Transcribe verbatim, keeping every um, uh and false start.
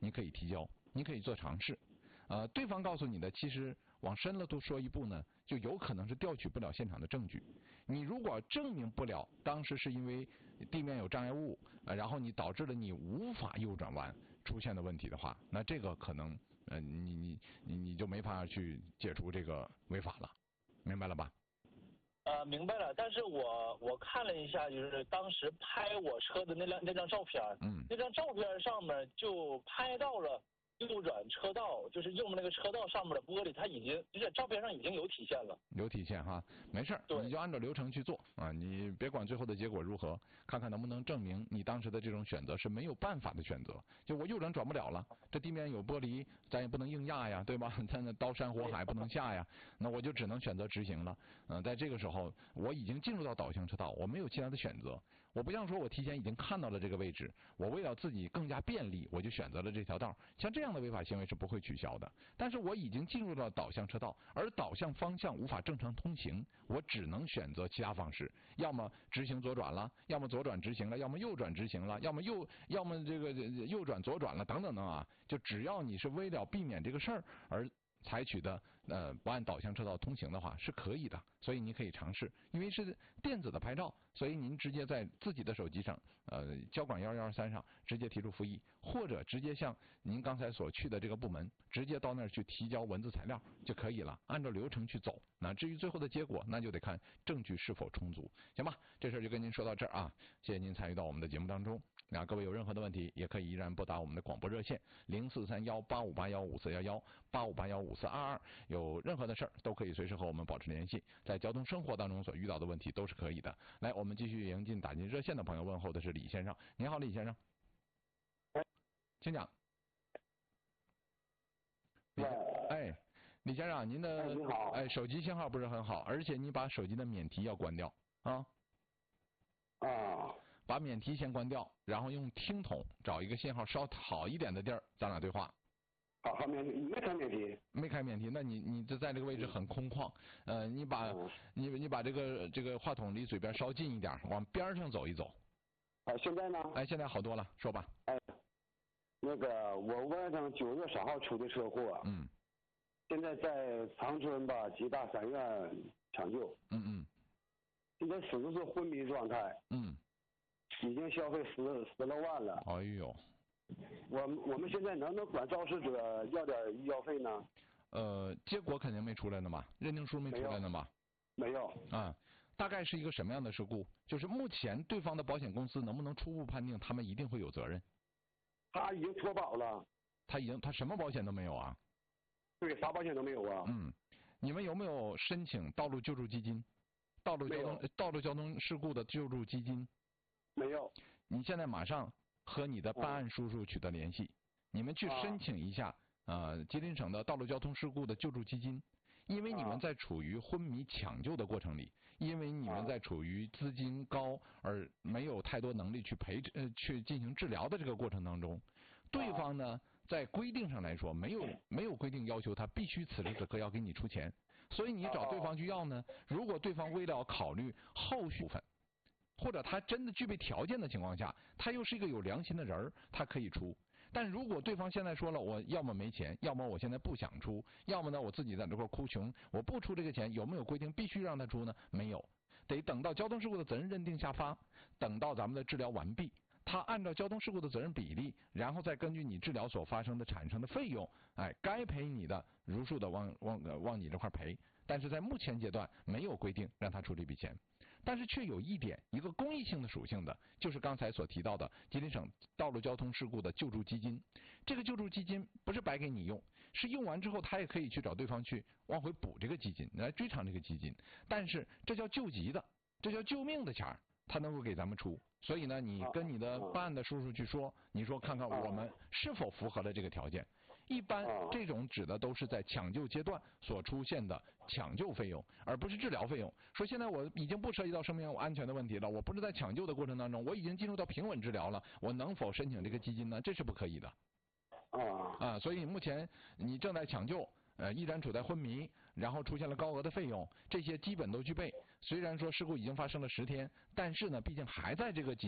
你可以提交，你可以做尝试。呃，对方告诉你的，其实往深了都说一步呢，就有可能是调取不了现场的证据。你如果证明不了当时是因为地面有障碍物，呃，然后你导致了你无法右转弯出现的问题的话，那这个可能呃，你你你你就没法去解除这个违法了，明白了吧？ 呃，明白了。但是我我看了一下，就是当时拍我车的那辆那张照片， 嗯， 那张照片上面就拍到了右转车道，就是右面那个车道上面的玻璃，它已经就是照片上已经有体现了， 有体现哈，没事，你就按照流程去做啊，你别管最后的结果如何，看看能不能证明你当时的这种选择是没有办法的选择。就我右转转不了了，这地面有玻璃，咱也不能硬压呀，对吧？咱那刀山火海不能下呀，那我就只能选择直行了。嗯、呃，在这个时候，我已经进入到导向车道，我没有其他的选择。我不像说我提前已经看到了这个位置，我为了自己更加便利，我就选择了这条道。像这样的违法行为是不会取消的。但是我已经进入到导向车道，而导向方向无法正常通行，我只能选择其他方式，要么直行左转了，要么左转直行了，要么右转直行了，要么右，要么这个右转左转了，等等等啊，就只要你是为了避免这个事儿而采取的呃不按导向车道通行的话是可以的，所以你可以尝试，因为是电子的拍照，所以您直接在自己的手机上呃交管幺幺二三上直接提出复议，或者直接向您刚才所去的这个部门直接到那儿去提交文字材料就可以了，按照流程去走。那至于最后的结果，那就得看证据是否充足，行吧？这事儿就跟您说到这儿啊，谢谢您参与到我们的节目当中。那各位有任何的问题，也可以依然拨打我们的广播热线零四三幺八五八幺五四幺幺八五八幺五四二二，有任何的事儿都可以随时和我们保持联系，在交通生活当中所遇到的问题都是可以的。来，我们继续迎进打进热线的朋友，问候的是李先生。您好，李先生，请讲。 喂， 哎，李先生，您的哎你好， 哎手机信号不是很好，而且你把手机的免提要关掉啊。 啊。 把免提先关掉，然后用听筒找一个信号稍好一点的地儿，咱俩对话。 好，好免提，没开免提。 没开免提，那你你这在这个位置很空旷，呃，你把、嗯、你你把这个这个话筒离嘴边稍近一点，往边上走一走。 啊，现在呢？ 哎，现在好多了，说吧。 哎，那个我晚上九月十号出的车祸， 嗯， 现在在长春吧吉大三院抢救， 嗯嗯， 现在始终是昏迷状态， 嗯。 已经消费十十来万了。 哎呦， 我我们现在能不能管肇事者要点医药费呢？ 呃，结果肯定没出来呢吧？认定书没出来呢吧？ 没有。 啊，大概是一个什么样的事故？就是目前对方的保险公司能不能初步判定他们一定会有责任？ 他已经脱保了。 他已经他什么保险都没有啊？ 对，啥保险都没有啊。 嗯，你们有没有申请道路救助基金？道路交通道路交通事故的救助基金？ 没有。 你现在马上和你的办案叔叔取得联系，嗯、你们去申请一下呃吉林省的道路交通事故的救助基金，因为你们在处于昏迷抢救的过程里，因为你们在处于资金高而没有太多能力去赔呃去进行治疗的这个过程当中，对方呢在规定上来说没有没有规定要求他必须此时此刻要给你出钱，所以你找对方去要呢，如果对方为了考虑后续部分。或者他真的具备条件的情况下，他又是一个有良心的人儿，他可以出。但如果对方现在说了，我要么没钱，要么我现在不想出，要么呢我自己在这块哭穷，我不出这个钱，有没有规定必须让他出呢？没有，得等到交通事故的责任认定下发，等到咱们的治疗完毕，他按照交通事故的责任比例，然后再根据你治疗所发生的产生的费用，哎，该赔你的如数的往往往你这块赔。但是在目前阶段没有规定让他出这笔钱，但是却有一点一个公益性的属性的，就是刚才所提到的吉林省道路交通事故的救助基金。这个救助基金不是白给你用，是用完之后他也可以去找对方去往回补这个基金，来追偿这个基金。但是这叫救急的，这叫救命的钱儿，他能够给咱们出。所以呢，你跟你的办案的叔叔去说，你说看看我们是否符合了这个条件。一般这种指的都是在抢救阶段所出现的抢救费用，而不是治疗费用。说现在我已经不涉及到生命安全的问题了，我不是在抢救的过程当中，我已经进入到平稳治疗了，我能否申请这个基金呢？这是不可以的。啊，所以目前你正在抢救。呃，依然处在昏迷，然后出现了高额的费用，这些基本都具备。虽然说事故已经发生了十天，但是呢，毕竟还在这个几